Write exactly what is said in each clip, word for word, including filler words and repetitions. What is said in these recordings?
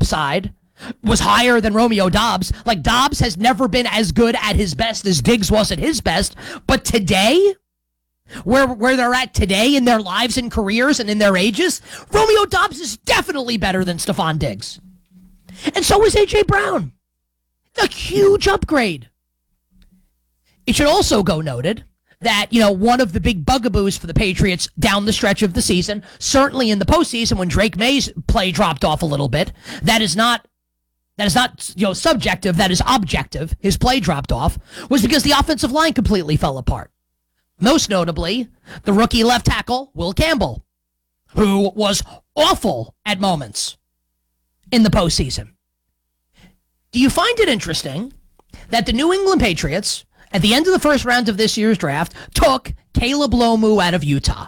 upside was higher than Romeo Doubs. Like, Doubs has never been as good at his best as Diggs was at his best. But today, where where they're at today in their lives and careers and in their ages, Romeo Doubs is definitely better than Stephon Diggs. And so is A J. Brown. A huge upgrade. It should also go noted that, you know, one of the big bugaboos for the Patriots down the stretch of the season, certainly in the postseason when Drake May's play dropped off a little bit, that is not that is not, you know, subjective, that is objective. His play dropped off was because the offensive line completely fell apart. Most notably, the rookie left tackle, Will Campbell, who was awful at moments in the postseason. Do you find it interesting that the New England Patriots, at the end of the first round of this year's draft, took Caleb Lomu out of Utah?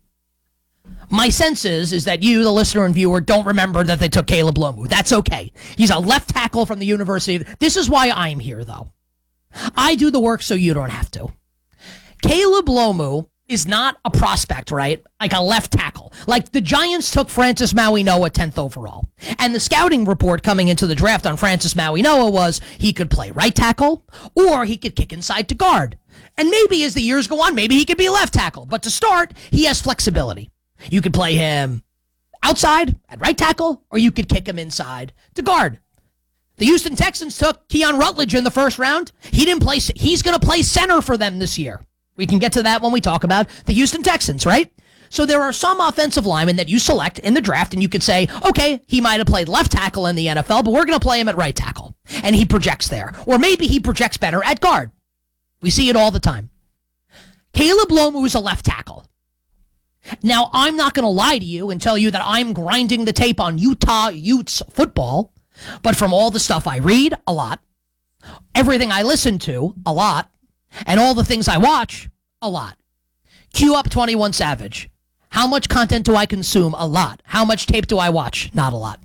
My sense is, is that you, the listener and viewer, don't remember that they took Caleb Lomu. That's okay. He's a left tackle from the University. This is why I'm here, though. I do the work so you don't have to. Caleb Lomu is not a prospect, right? Like a left tackle. Like the Giants took Francis Maui-Noa tenth overall. And the scouting report coming into the draft on Francis Maui-Noa was he could play right tackle or he could kick inside to guard. And maybe as the years go on, maybe he could be left tackle. But to start, he has flexibility. You could play him outside at right tackle, or you could kick him inside to guard. The Houston Texans took Keon Rutledge in the first round. He didn't play. He's going to play center for them this year. We can get to that when we talk about the Houston Texans, right? So there are some offensive linemen that you select in the draft, and you could say, okay, he might have played left tackle in the N F L, but we're going to play him at right tackle, and he projects there. Or maybe he projects better at guard. We see it all the time. Caleb Lomu is a left tackle. Now, I'm not going to lie to you and tell you that I'm grinding the tape on Utah Utes football, but from all the stuff I read, a lot, everything I listen to, a lot, and all the things I watch, a lot. Cue up twenty-one Savage. How much content do I consume? A lot. How much tape do I watch? Not a lot.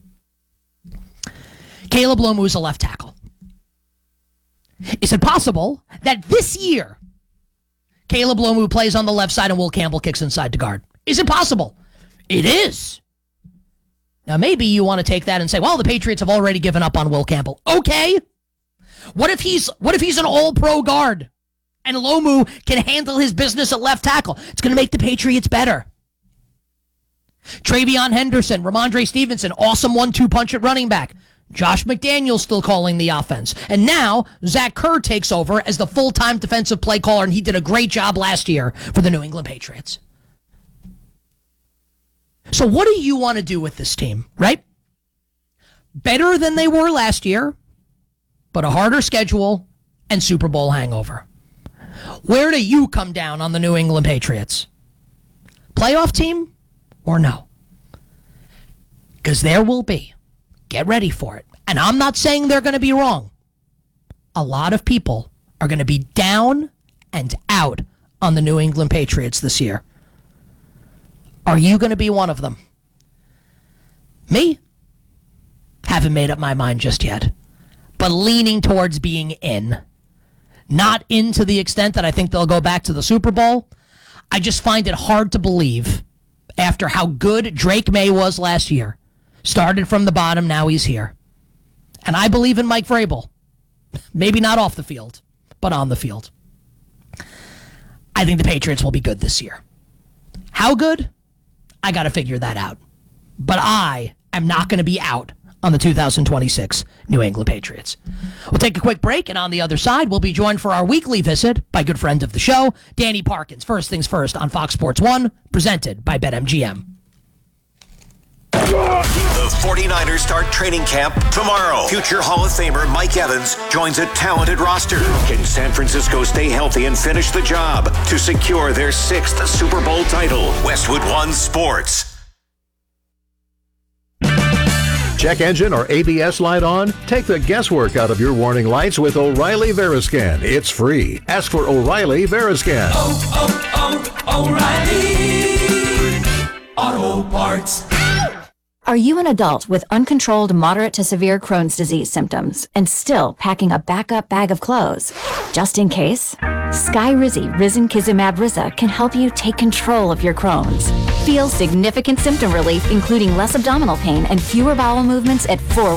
Caleb Lomu is a left tackle. Is it possible that this year, Caleb Lomu plays on the left side and Will Campbell kicks inside to guard? Is it possible? It is. Now, maybe you want to take that and say, well, the Patriots have already given up on Will Campbell. Okay. What if he's what if he's an all-pro guard and Lomu can handle his business at left tackle? It's going to make the Patriots better. Travion Henderson, Ramondre Stevenson, awesome one two punch at running back. Josh McDaniels still calling the offense. And now Zach Kerr takes over as the full-time defensive play caller, and he did a great job last year for the New England Patriots. So what do you want to do with this team, right? Better than they were last year, but a harder schedule and Super Bowl hangover. Where do you come down on the New England Patriots? Playoff team or no? Because there will be. Get ready for it. And I'm not saying they're going to be wrong. A lot of people are going to be down and out on the New England Patriots this year. Are you going to be one of them? Me? Haven't made up my mind just yet. But leaning towards being in. Not in to the extent that I think they'll go back to the Super Bowl. I just find it hard to believe after how good Drake May was last year. Started from the bottom, now he's here. And I believe in Mike Vrabel. Maybe not off the field, but on the field. I think the Patriots will be good this year. How good? I got to figure that out. But I am not going to be out on the two thousand twenty-six New England Patriots. We'll take a quick break, and on the other side, we'll be joined for our weekly visit by good friend of the show, Danny Parkins. First things first on Fox Sports one, presented by BetMGM. The 49ers start training camp tomorrow. Future Hall of Famer Mike Evans joins a talented roster. Can San Francisco stay healthy and finish the job to secure their sixth Super Bowl title? Westwood One Sports. Check engine or A B S light on? Take the guesswork out of your warning lights with O'Reilly Veriscan. It's free. Ask for O'Reilly Veriscan. Oh, oh, oh, O'Reilly Auto Parts. Are you an adult with uncontrolled moderate to severe Crohn's disease symptoms and still packing a backup bag of clothes? Just in case? Skyrizi Risankizumab Riza can help you take control of your Crohn's. Feel significant symptom relief, including less abdominal pain and fewer bowel movements at four